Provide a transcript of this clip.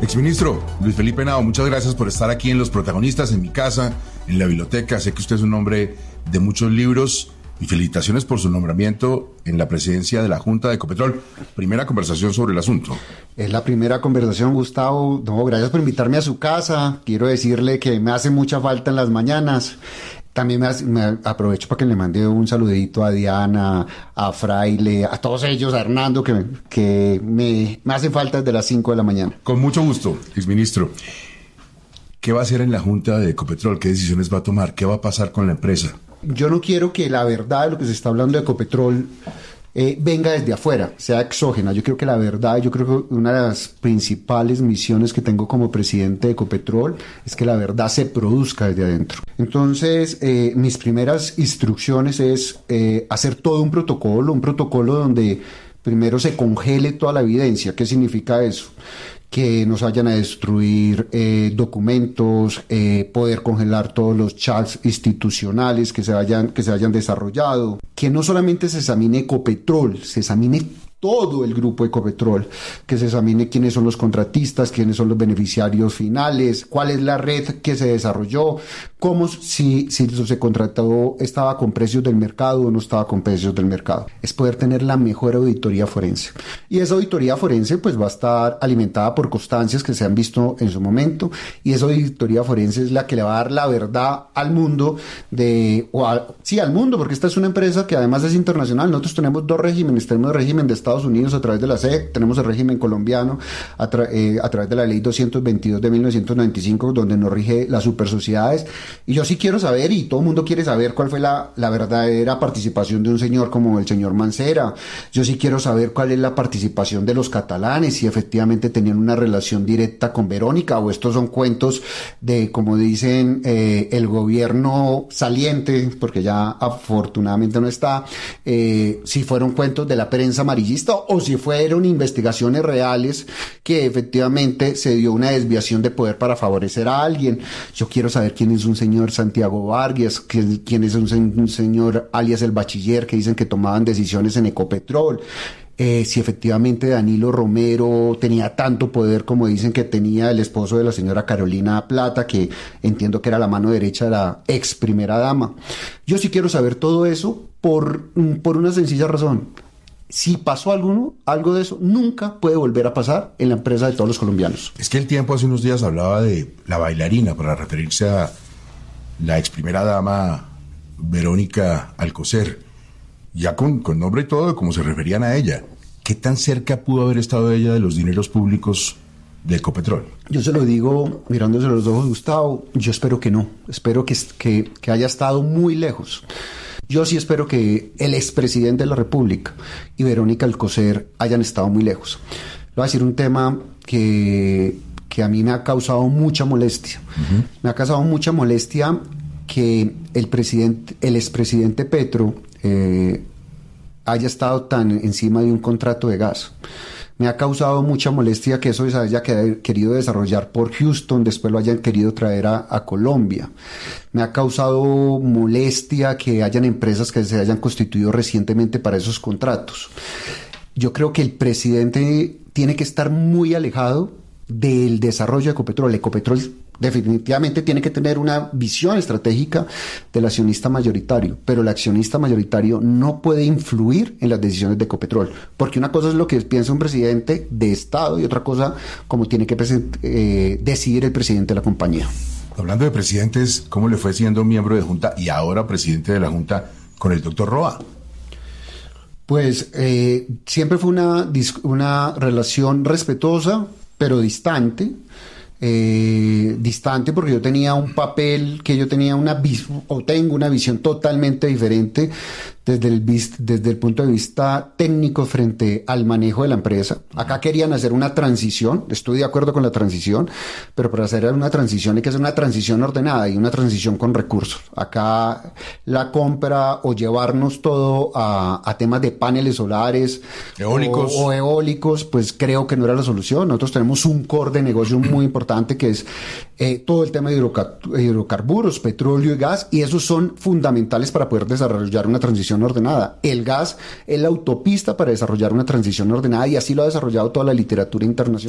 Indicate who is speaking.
Speaker 1: Exministro Luis Felipe Henao, muchas gracias por estar aquí en Los Protagonistas, en mi casa, en la biblioteca. Sé que usted es un hombre de muchos libros y felicitaciones por su nombramiento en la presidencia de la Junta de Ecopetrol. Primera conversación sobre el asunto.
Speaker 2: Es la primera conversación, Gustavo. No, gracias por invitarme a su casa. Quiero decirle que me hace mucha falta en las mañanas. También me aprovecho para que le mande un saludito a Diana, a Fraile, a todos ellos, a Hernando, que me hacen falta desde las 5 de la mañana.
Speaker 1: Con mucho gusto, exministro. ¿Qué va a hacer en la Junta de Ecopetrol? ¿Qué decisiones va a tomar? ¿Qué va a pasar con la empresa?
Speaker 2: Yo no quiero que la verdad de lo que se está hablando de Ecopetrol venga desde afuera, sea exógena. Yo creo que la verdad, yo creo que una de las principales misiones que tengo como presidente de Ecopetrol es que la verdad se produzca desde adentro. Entonces, mis primeras instrucciones es hacer todo un protocolo donde primero se congele toda la evidencia. ¿Qué significa eso? Que no se vayan a destruir documentos, poder congelar todos los chats institucionales que se hayan desarrollado, que no solamente se examine Ecopetrol, se examine todo el grupo Ecopetrol, que se examine quiénes son los contratistas, quiénes son los beneficiarios finales, cuál es la red que se desarrolló, cómo si se contrató estaba con precios del mercado o no estaba con precios del mercado. Es poder tener la mejor auditoría forense. Y esa auditoría forense pues va a estar alimentada por constancias que se han visto en su momento, y esa auditoría forense es la que le va a dar la verdad al mundo al mundo, porque esta es una empresa que además es internacional. Nosotros tenemos dos regímenes, tenemos el régimen de Estados Unidos a través de la SEC, tenemos el régimen colombiano a través de la ley 222 de 1995, donde nos rige las supersociedades. Y yo sí quiero saber, y todo el mundo quiere saber, cuál fue la verdadera participación de un señor como el señor Mancera. Yo sí quiero saber cuál es la participación de los catalanes, si efectivamente tenían una relación directa con Verónica, o estos son cuentos de, como dicen, el gobierno saliente, porque ya afortunadamente no está, si fueron cuentos de la prensa amarillista o si fueron investigaciones reales que efectivamente se dio una desviación de poder para favorecer a alguien. Yo quiero saber quién es un señor Santiago Vargas, quién es un señor alias el Bachiller, que dicen que tomaban decisiones en Ecopetrol. Si efectivamente Danilo Romero tenía tanto poder como dicen que tenía el esposo de la señora Carolina Plata, que entiendo que era la mano derecha de la ex primera dama. Yo sí quiero saber todo eso por una sencilla razón. Si pasó algo de eso, nunca puede volver a pasar en la empresa de todos los colombianos.
Speaker 1: Es que El Tiempo hace unos días hablaba de la bailarina para referirse a la ex primera dama Verónica Alcocer, ya con nombre y todo de cómo se referían a ella. ¿Qué tan cerca pudo haber estado ella de los dineros públicos de Ecopetrol? Yo se lo digo mirándose a los ojos, Gustavo, yo espero que no. Espero que haya estado muy lejos. Yo sí espero que el expresidente de la República y Verónica Alcocer hayan estado muy lejos. Le voy a decir un tema que a mí me ha causado mucha molestia. Uh-huh. Me ha causado mucha molestia que el expresidente Petro haya estado tan encima de un contrato de gas. Me ha causado mucha molestia que eso se haya querido desarrollar por Houston, después lo hayan querido traer a Colombia. Me ha causado molestia que hayan empresas que se hayan constituido recientemente para esos contratos. Yo creo que el presidente tiene que estar muy alejado del desarrollo de Ecopetrol. Ecopetrol definitivamente tiene que tener una visión estratégica del accionista mayoritario, pero el accionista mayoritario no puede influir en las decisiones de Ecopetrol, porque una cosa es lo que piensa un presidente de Estado y otra cosa como tiene que decidir el presidente de la compañía. Hablando de presidentes, ¿cómo le fue siendo miembro de Junta y ahora presidente de la Junta con el doctor Roa?
Speaker 2: Pues siempre fue una relación respetuosa, pero distante porque yo tenía un papel que yo tenía tengo una visión totalmente diferente desde el punto de vista técnico frente al manejo de la empresa. Acá querían hacer una transición, estoy de acuerdo con la transición, pero para hacer una transición hay que hacer una transición ordenada y una transición con recursos. Acá la compra o llevarnos todo a temas de paneles solares o eólicos, pues creo que no era la solución. Nosotros tenemos un core de negocio muy importante que es todo el tema de hidrocarburos, petróleo y gas, y esos son fundamentales para poder desarrollar una transición ordenada. El gas es la autopista para desarrollar una transición ordenada y así lo ha desarrollado toda la literatura internacional.